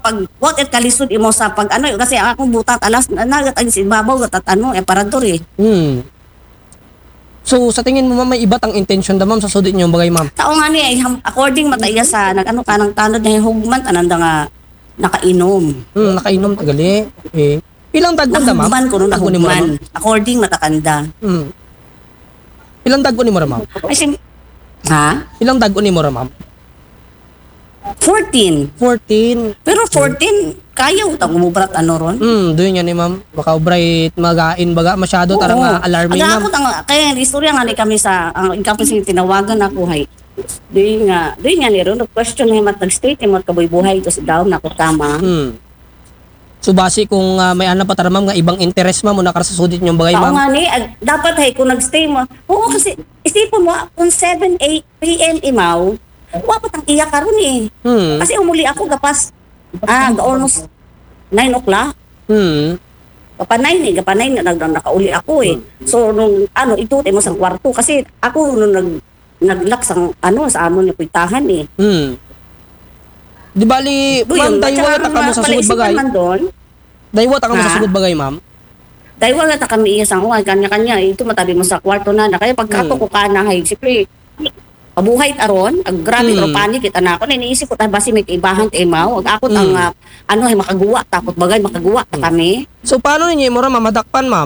pag what it kalisod imo sa pag ano kasi akong butat alas nagat ang si babaw gatat ano eparador eh. So sa tingin mo ma'am may iba't ang intention da ma'am sa sudit niyo bagay ma'am? Tao nga ni according mataya sa nag-ano kanang tanod na hugman ananda nga nakainom. Nakainom tagali. Okay. Ilang dagkon da ma'am? Nahugman ko no nahugman. According matakanda. Ilang dagkon ni mo ra ma'am? Ay ha? Ilang dagkon ni mo ra ma'am? 14. 14. Pero 14 kaya utang umubrat ano ron? Doon yan ni ma'am. Baka bright magain baga masyado tarang alarming ma'am. Ako kaya istorya nga ni kami sa ang kasi tinawagan ako hay. Doon nga ni ron question ni mat nag-state mo kaboy buhay to si daw na ko tama. So base kung may ano pa tara ma'am nga ibang interest ma'am na sa sudit niyo bagay ma'am. Oo nga ni dapat hay kung nag-stay mo. Oo kasi isipon mo kung 7 8 PM imaw wapat ang iya karon eh. Kasi umuli ako gapas almost 9 o'clock. Gapa 9 nakauli ako eh. So nung ito mo sa kwarto kasi ako nung naglak sang sa amon ni puitahan eh. Di bali ma'am daywat ka mo sa sugod bagay. Daywat ka mo sa sugod bagay ma'am. Daywat ta kami iya sang kanya-kanya ito matabi mo sa kwarto na kaya pagkato ko kana hay siyempre pabuhay aron ag grabe ro panik kita na ako iniisip ko ta basi may ibahan ti imaw ag ako ang hay makaguwa tapos bagay makaguwa ta kami. So paano ninyo mo ra mamadakpan ma'am?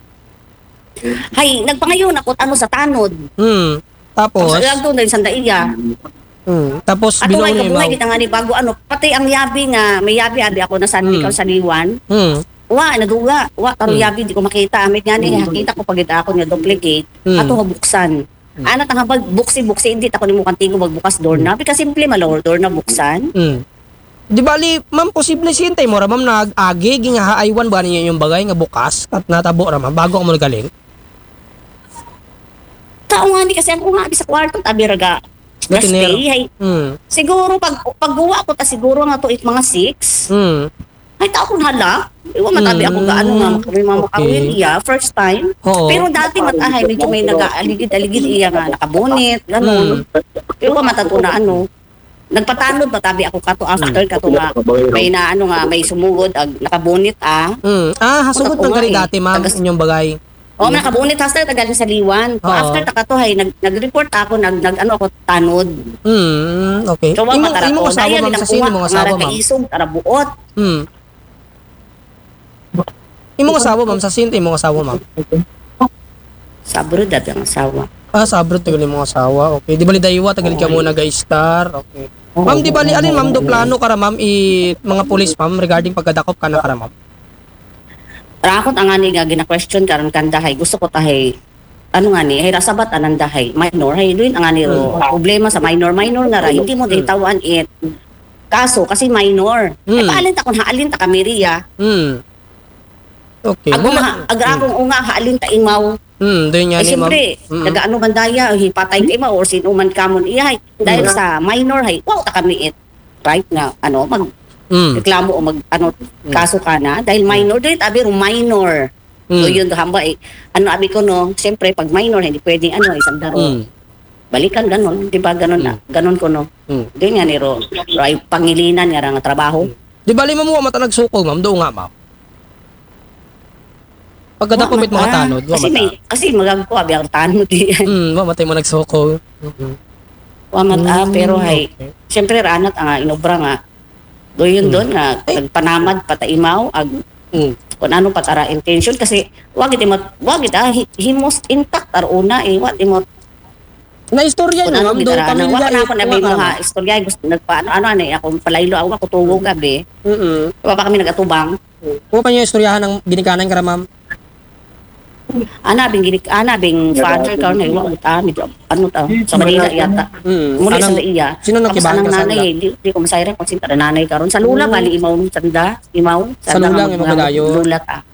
Hay nagpangayon ako sa tanod. Tapos ag doon sa daiya. Tapos bilaw ni imaw. Kita nga ni bago pati ang yabi nga may yabi ako na sa sa liwan. Naduga. Taro yabi di ko makita. Amit nga ni nakita ko pag ako niya duplicate. Ato buksan. Anak ang habag buksi hindi ako nimo kantigo magbukas door na kasi simple malor door na buksan. Di bali ma'am posible sintay mo ra ma'am nag-agi ginhaaywan ba niya yung bagay nga bukas at natabo ra ma'am bago mo galing. Tao nga ni kasi ako nga sa kwarto tabi raga. Stay. Siguro pagguwa ko ta siguro nga to mga 6. Ay tao kung hala. Iwa matabi ako gaano nga kami makawin iya first time. Pero dati matahay medyo may nag-aligid iya nga nakabunit ganun. Pero matato na nagpatanod matabi ako kato after kato nga may may sumugod ag nakabunit hasugod ng gari dati ma'am inyong bagay. Nakabunit hasta tagal sa liwan. After takato hay nag-report ako ako tanod. Okay. So imo asawa ma'am sa sino mo asawa ma'am? Isog tarabuot. Imong asawa ma'am sa sino imong asawa ma'am? Sa abroad ang asawa. Sa abroad tagal imong asawa. Okay. Di bali daywa tagal ka muna star. Okay. Ma'am di bali alin ma'am do plano kara ma'am mga pulis ma'am regarding pagkadakop kana kara ma'am? Rakot ang ani nga gina-question karon kandahay gusto ko tahay nga ni hay rasabat anandahay minor hay duin ang ani ro problema sa minor nga ra hindi mo ditawan it kaso kasi minor paalin ta kun haalin ta kami riya okay akong unga haalin ta imaw doon nga ni ma'am siyempre nagaano man daya hipatay ka imaw or sino man kamon ihay dahil sa minor hay wow ta kami it right na mag reklamo o kaso ka na dahil minor dahil abi minor so yun hamba abi ko siyempre pag minor hindi pwedeng isang daro balikan ganon di ba ganon na ganon ko din nga niro ay pangilinan nga trabaho di bali mo mata nagsukol ma'am do nga ma'am pagkadakomit mga tanod kasi magagko abi ang tanod di mamatay mo nagsukol pero hay siyempre ranat ang inobra nga doon nga nagpanamad pataimaw ag kung ano patara intention kasi wag himos intact una wag imot na istorya kung ano pamilya ako na may mga istorya gusto nagpaano ako palaylo ako tungog gabi pa kami nagatubang pa niyo istoryahan ng ginikanan kara ma'am bing father karon ay wa sa Manila yata muli sa iya sino nakibahan ka sa nanay di ko masayran kung sinta nanay karon sa lula bali imaw sa lula nga magadayo lula ta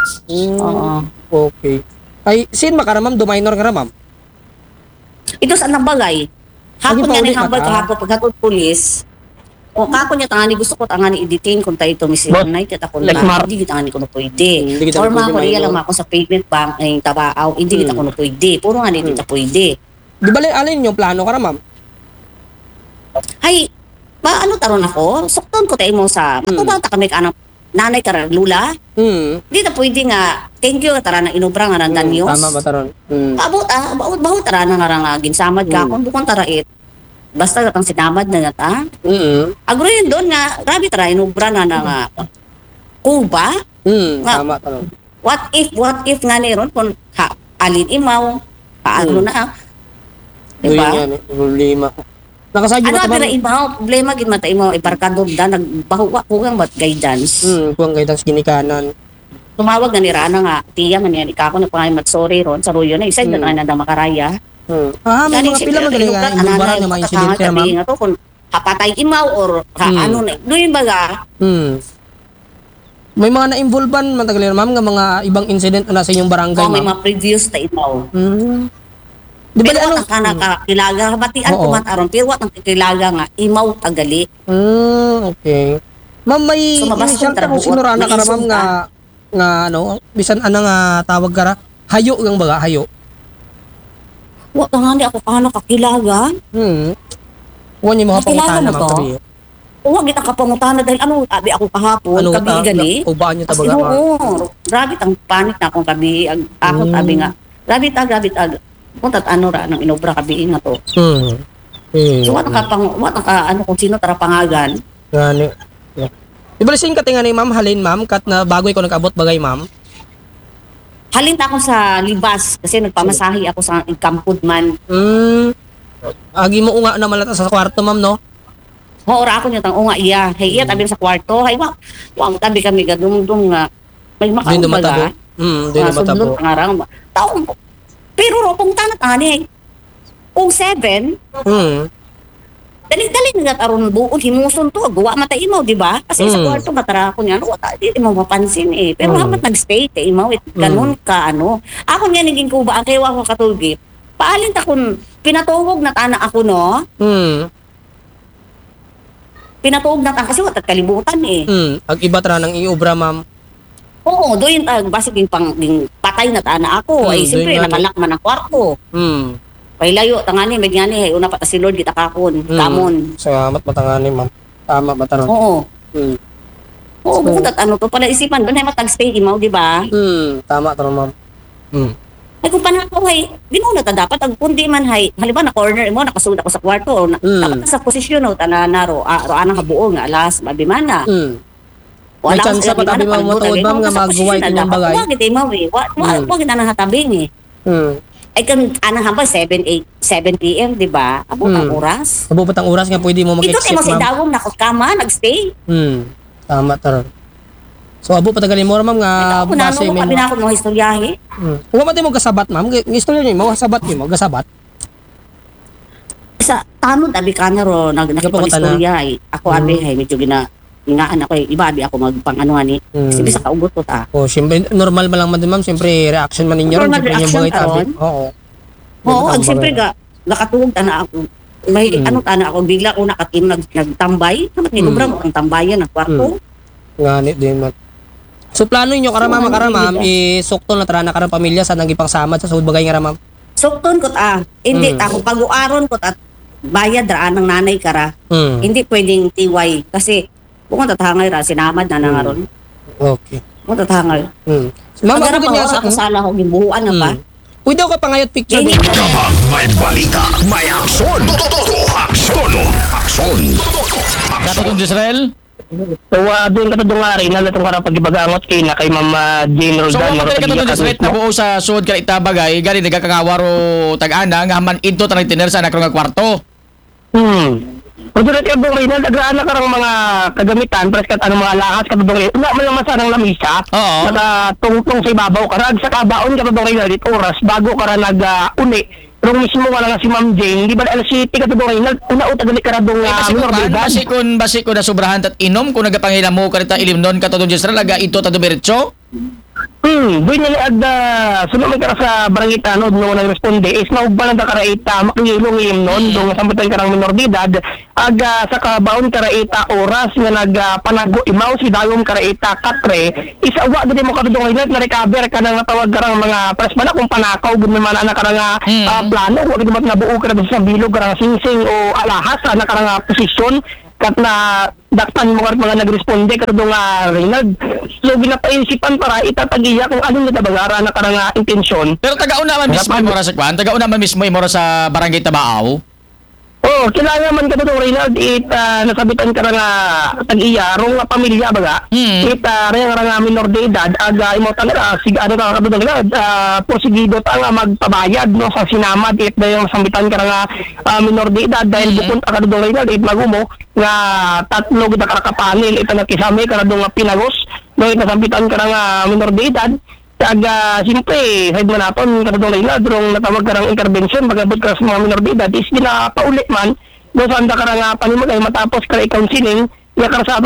okay ay sin makara ma'am do minor ka ma'am ito sa nabagay hapon nga ni hambal kahapon paghatod pulis kako niya tangani gusto ko tangani i-detain kung tayo ito misilang night at ako na hindi kita tangani ko na pwede or mga korea lang ako sa pavement bank ay tabaaw hindi kita ko na pwede puro nga hindi kita pwede di bali alin yung plano ka na ma'am ay Maano taron ako, sukton ko tayo mo sa, matubata kami ka nanay ka lula. Di na pwede nga, thank you, tara na inubra nga ng danyos. Tama ba taron? Bahut tara na nga ginsamad ka, kung bukong tara basta katang sinamad na ta. Agro yun doon nga, grabe tara, inubra na nga, kuba. Tama taron. What if nga niron, kung alin imaw, paano na, diba? Problema. Nakasagyo Ano ba abira imaw, problema gid mata imaw, ibarkado da, nagbahuwa ko kang bat guidance. Kuwang guidance ginikanan. Tumawag na ni Rana nga, tiya man yan, ikako na pangay sorry ron, sa ruyo na, isa na na makaraya. May mga pila magaling nga, inubaran nga mga insidente na ma'am. Nga kung hapatay imaw or ano na, doon baga. May mga na-involvan man tagalir ma'am nga mga ibang incident na sa inyong barangay May ma'am. mga previous na imaw. Di ba Pero ano? wat ang kakilaga, batian ko man aron, pero wat ang kakilaga nga, imaw tagali. Okay. Ma'am, may So, mabas initial kong ka kung trabuot, sinura na ka naisog ma'am nga ano, bisan ana nga tawag ka ra, hayo gang baga, hayo. Wat nga ni ako paano kakilaga. Huwag niyo mga Nakilala pangutana mo ma'am to? sabi. Huwag kita kapangutana dahil ano, abi ako kahapon, Ano kabi gali. ubaan niyo Kasi tabaga ma'am. oo, grabe tang panik na akong kabi, ako tabi nga. Grabe ta, kung ano ra, nang inobra kabi nga to. So, wat ano kung sino tara pangagan. Gani. Di ba lising ka tinga ni ma'am, halin ma'am, kat na bago ko nag-abot bagay ma'am. Halin ako sa libas kasi nagpamasahi ako sa Kampud man. Agi mo unga na malata sa kwarto ma'am no? Maura ako niya tang unga iya. Hey, iya tabi sa kwarto. Hay wa tabi kami gadumdum nga. May Doon na matabo. makaumbaga. Doon na matabo. Pangarang taong pero ropong tanat ani. Kung 7, dali nga aron buod himuson to gawa mata imaw di ba kasi sa kwarto matara ko niya wata di mo mapansin pero hamat nagstay te imaw ganun ka ano ako nga naging kuba ang kay wa ko katulgi paalin ta kun pinatuwog na tana ako no pinatuwog na ta kasi wata kalibutan Ag iba tra nang iobra ma'am. oo doon basig yung patay na tana ako ay doon siyempre nga, nakalak man ang kwarto Pay layo tangani med ngani hay una pa ta si Lord kita kakon kamon. Salamat matangani ma'am. Tama ba taron? Oo. Oo, bukod at ano to pala isipan doon ay matag-stay imaw di ba? Tama taron ma'am. Ay kung panako hay, di mo na ta dapat ang kundi man hay, halimbawa na corner mo nakasud ako sa kwarto, dapat sa posisyon no tananaro anang kabuo nga alas mabimana. May chance pa tabi mo matuod ma'am nga magbuway inyong bagay. Wag ito imaw eh. Wag na nakatabing eh. Ay kan anang hambal 7 PM, di ba? Abot ang oras. Abot ang oras nga pwede mo Ito mag-exit tayo mo si ma'am. dawong na kama, nagstay. Tama taron. So abot pa tagali mo ma'am nga Ako na ano, kabi na ako mga istoryahe. Huwag matay mo kasabat ma'am. Istorya niyo mo, kasabat niyo mo, kasabat. Sa tanod abi ka na ro, nakipag-istorya eh. Ako abi hay, medyo ingaan ako eh. Iba abi ako magpang-anuhan eh. Kasi bisa kaugot ko ta. Oh, siyempre normal man lang man din ma'am, siyempre reaction man ninyo ron, Normal siyempre yung reaction bagay tabi. taon. Oo. Oo, ang siyempre nakatuwag ta na ako. May ano ta na ako, bigla ko nagtambay. Namat nilubra mo ang tambayan ng kwarto. Nganit din man. So plano niyo karama makaramam isukto na trana karang pamilya sa nagipang samad sa sud bagay nga ramam. Sukton ko ta. Hindi ta ako paguaron ko ta bayad ra ng nanay kara. Hindi pwedeng tiway kasi kung tatangay ra sinamad na nangaron. Okay. Kung tatangay. Ma'am, Magara ako pa niya ako sa kasala ko gibuhuan na pa. Pwede ako pangayot picture din. Kapag may balita, may aksyon. Aksyon! Aksyon! Katotong Israel? So, doon ka to dungari na natong karang pagbagangot kay na kay Mama Jane So, Roldan. mo katotong Israel na buo sa suod ka itabagay, gali nagkakawaro tag-ana nga man ito tanang tiner sa nakrong nga kwarto. Pwede rin yung bungay na nagraan na karang mga kagamitan, preskat ano mga lakas ka bungay. Una mo lang masanang lamisa. Oo. Nakatungtong sa ibabaw karag sa kabaon ka bungay na dit oras bago ka nag-uni. Pero mismo wala nga si Ma'am Jane, di ba alas 7 ka bungay na una-uta gali ka radong minor de edad. Basi ko na sobrahan tat inom kung nagapangila mo ka rita ilim nun katotong Israel laga ito tato beretso. Doon na agda sunod may kara sa barangay tanod no nagresponde is naugbalan da karaita makingilong im non dong sambutan karang minor de edad aga sa kabaon karaita oras nga nagpanago imaw si dayom karaita katre isa wa gid mo kadto ngayat na recover ka nang natawag karang mga presman kung panakaw gud man ana karang plano wa gid mo nabuo ka sa bilog karang singsing o alahas ana karang posisyon kat na daktan mo kat mga nagresponde katong Reynald. So ginapaisipan para itatagiya kung anong natabagara na karang intensyon. Pero taga-una man mismo imora sa kwan, taga-una man mismo imora sa Barangay Tabao. Oh, kailangan man katong Reynald nasabitan ka nga tag-iya rong pamilya baga. Rang minor de edad aga imo tanira sig ano ka katong posigido ta nga magpabayad no sa sinamad dayong sambitan ka nga minor de edad dahil bukod ka katong Reynald magumo nga tatlo kita karakapanil ito nakisami kadong pinagos no nasambitan ka nga minor de edad. Siyempre, side man natin, katulong Reynald, rong natawag ka ng intervention, magabot ka sa mga minor de edad, is ginapaulit man, no saan ka nga panimagay, matapos ka i-counseling, yakar sa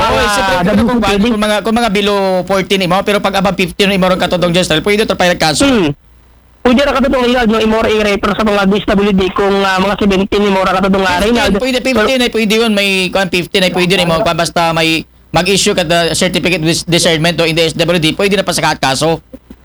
kung mga below 14 imo, pero pag above 15 imo ron katulong Jester, pwede ito pa kaso. Pwede na katulong Reynald, no, imora i-refer sa mga disability kung mga 17 imora katulong Reynald. Pwede 15 ay pwede yun, may 15 ay pwede rin imo, basta may mag-issue ka the certificate of discernment o in the SWD, pwede na pa sa kaso.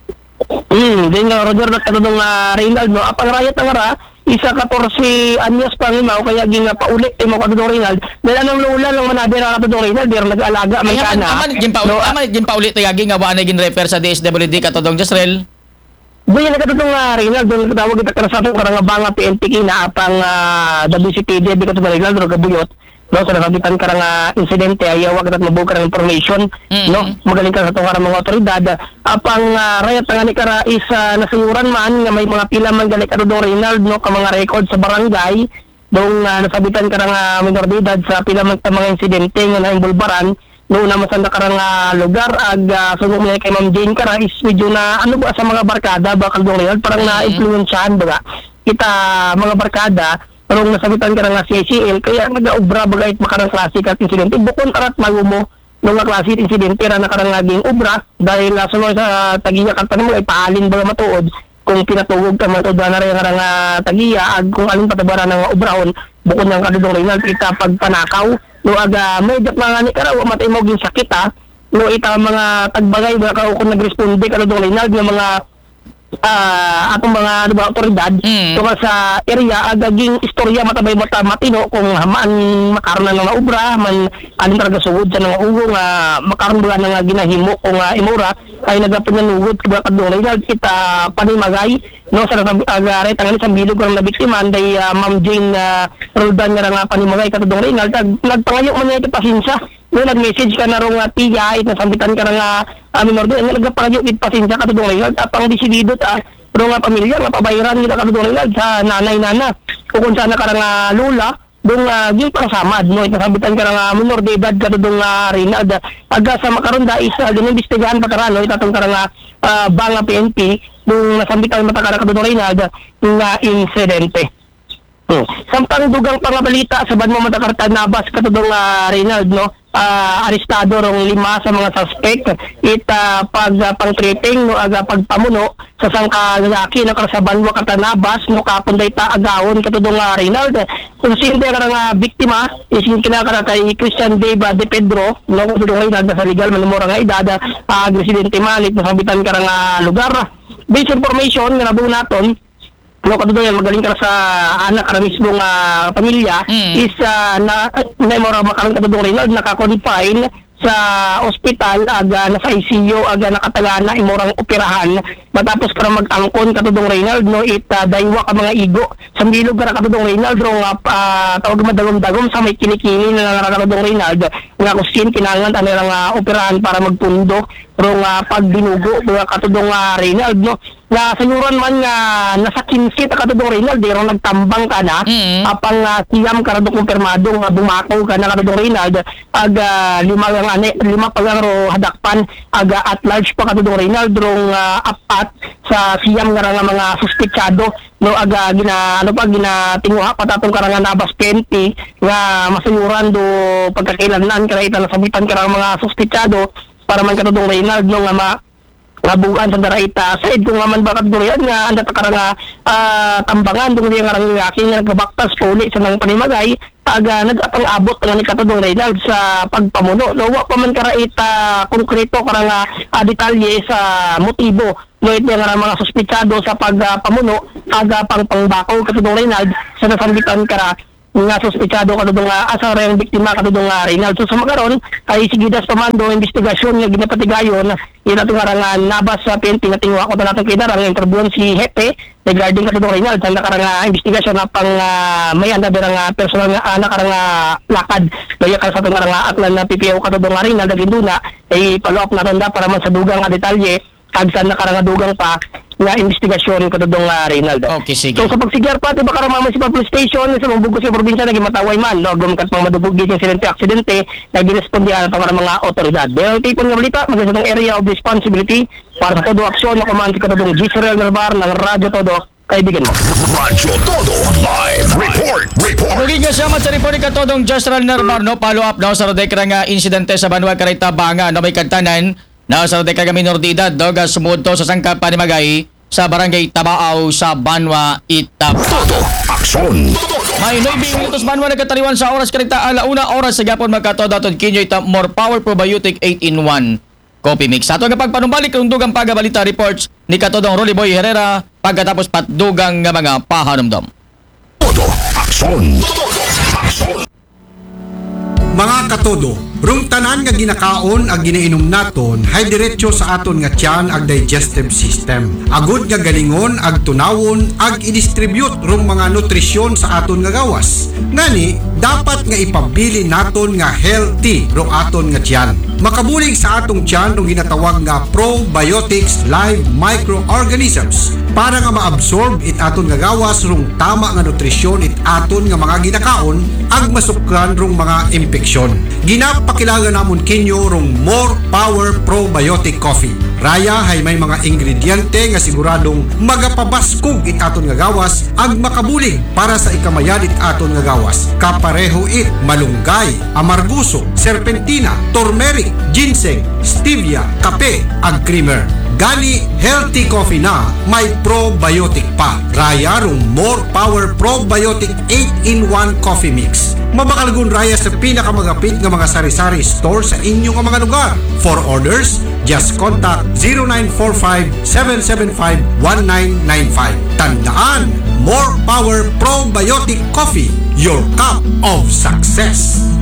Din nga, Roger, katulong Reynald, no? Apang rayat nga ra, isa 14 anyos pa nga, o kaya gina paulit, mo katulong Reynald. Dahil anong lula lang manabi na katulong Reynald, dahil nag-alaga, may kana. Aman, gin paulit, tagagi nga, wala na gin refer sa DSWD, katulong Jezreel. Buya na katulong Reynald, doon katawag kita karasatong karang banga PNP kina, apang WCPD, katulong Reynald, o kabuyot. No, sa nasabitan ka nga insidente ay wag na't mabuka ng information, no, magaling ka sa itong karang mga otoridad. Apang rayat nga ni kara is nasayuran man nga may mga pila man galing katulong Reynald, no, ka mga record sa barangay dong nasabitan ka nga minor de edad sa pila man mga insidente nga naimbulbaran no na masanda ka nga lugar sunod mo kay Ma'am Jane kara is medyo na ano ba sa mga barkada ba katulong Reynald parang na-influensyahan ba kita mga barkada. Parang nasabitan ka nga CCL, kaya nag-obra bagay makarang klase at insidente. Bukon arat magumo nung klase at insidente na nakarang naging obra dahil sunod sa tagiya kanta mo ay paalin ba matuod kung pinatugog ka matuod na rin nga tagiya ag kung anong patabara ng obrahon bukod ng kadudong Reynald kita pagpanakaw no aga may dak mga ni karaw matay mo gin sakit no ita mga tagbagay ba kung nagresponde kadudong Reynald ng mga atong mga otoridad tungkol sa area agaging istorya matabay matino kung hamaan makaroon na nga obra man aning talaga sugod sa nga ugo nga makaroon ba nga ginahimo kung imura ay nagapanyanugod kada kadong Reynald kita panimagay no sa agare tangan sa bilog ang nabiktima day Ma'am Jane Roldan nga panimagay kadong Reynald nagpangayo man niya iti pasensya no nag-message ka na rong tiya nasambitan ka nga minor de nagpangayo iti pasensya kadong Reynald apang desidido pero nga pamilya nga pabayaran nila kadong Reynald sa nanay-nana kung saan na karang lula dong yung pangsamad no itasambitan ka nga minor de edad kadong Reynald aga sa makaron da isa ginimbistigahan pa karano itatong karang banga PNP nung nasambitan mata kadong Reynald nga insidente. Samtang dugang pangabalita sa banmo matakarta nabas katudong Reynald no arestado rong 5 sa mga suspect pang-tripping no aga pagpamuno sa sangka lalaki na kasaban mo katanabas no kapunday ta agawon katudong Reynald kung sino nga biktima is yung kinakara kay Christian Dave De Pedro no katudong Reynald sa legal manumura nga edad residente malit nasabitan ka nga lugar based information nga nabuo naton no kadto magaling ka sa anak ka mismong pamilya is na mora makaroon kadto Reynald naka-confine sa ospital aga nasa ICU aga nakatagana imorang operahan matapos ka mag-angkon katudong Reynald no daywa ka mga igo sa bilog ka katudong Reynald rong tawag madagom-dagom sa may kinikini na nakakatudong Reynald nga kusin kinangan tanirang operahan para magpundo rong pagdinugo katudong Reynald no na sayuran man nga nasa 15 katudong Reynald rong nagtambang ka na apang siyam ka na kumpirmado nga bumakaw ka na katudong Reynald aga lima pagaro hadakpan aga at large pa katudong Reynald rong apat sa siyam nga mga suspetsado no aga ginatinguha patatong karanga nabas 20 nga masayuran do pagkakailanlan kaya nasabitan karang mga suspetsado para man katudong Reynald no nga nabugan sa daraita sa kung man bakit durian nga anda karang tambangan dung nga karang aking nagbaktas puli sa nang panimagay aga nagapang-abot nga ni katudong Reynald sa pagpamuno no wa pa man karaita konkreto karang detalye sa motibo no ito nga mga suspetsado sa pagpamuno aga pangbakaw katudong Reynald sa nasambitan kara nga suspitsado kadudong asa rayong biktima kadudong Reynald. So sa makaron ay sigidas pamando investigasyon nga ginapatigayon ina tungarangan nabas sa PNP nga tingwa ko natong kinarang interview si Hepe regarding kadudong Reynald sa nakarang investigasyon na pang may anda nga personal nga nakarang lakad daya ka sa tungarang aklan na PPO kadudong Reynald daginduna ay follow up na ronda para man sa dugang nga detalye kag sa nakarang dugang pa nga investigasyon kadudong Reynald. Okay, sige. So sa pagsigyar pa tiba karon Municipal Police Station sa Mabugos sa probinsya naging mataway man no gumkat pang madubog gid yung aksidente nagirespondihan pa mga otoridad. Pero tipon nga balita magsa ng area of responsibility para sa todo aksyon na command kadudong Gisrael Narvar ng Radyo Todo kaibigan mo. Radyo Todo Live Report. Muging kasama sa report ka todong Justral Narvar no follow up no sa rodekra nga insidente sa Banwa Karita Banga no may kantanan na sa rodekra nga minor de edad no ga sumudto sa sangkap Panimagay sa barangay Tabaaw sa Banwa Itap. Todo aksyon. May 9 minutos Banwa nagkataliwan sa oras karita alauna oras sa gyapon magkatodo aton kinyo ita more power probiotic 8-in-1 coffee mix. Ato nga pagpanumbalik kung dugang pagabalita reports ni katodong Rolly Boy Herrera pagkatapos patdugang nga mga pahanumdom. Todo aksyon. Mga katodo, rung tanan nga ginakaon ag ginainom naton hay diretso sa aton nga tiyan ag digestive system. Agud nga galingon ag tunawon ag i-distribute rung mga nutrisyon sa aton nga gawas. Ngani, dapat nga ipabili naton nga healthy rung aton nga tiyan. Makabulig sa atong tiyan rung ginatawag nga probiotics live microorganisms para nga maabsorb it aton nga gawas rung tama nga nutrisyon it aton nga mga ginakaon ag masukran rung mga infeksyon. Ginapakilaga namon kinyo rung More Power Probiotic Coffee. Raya hay may mga ingrediente nga siguradong magapabaskog it aton nga gawas ag makabulig para sa ikamayan it aton nga gawas. Kapareho it malunggay, amarguso, serpentina, turmeric, ginseng, stevia, kape ag creamer. Gani healthy coffee na may probiotic pa. Raya rung More Power Probiotic 8-in-1 Coffee Mix. Mabakalgun raya sa pinakamagapit nga mga sari-sari store sa inyong mga lugar. For orders, just contact 0945-775-1995. Tandaan, More Power Probiotic Coffee, your cup of success.